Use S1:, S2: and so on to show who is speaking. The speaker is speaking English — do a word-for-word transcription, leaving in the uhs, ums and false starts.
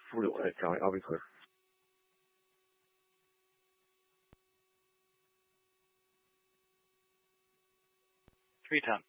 S1: full. Uh, Charlie, I'll be clear.
S2: three ten.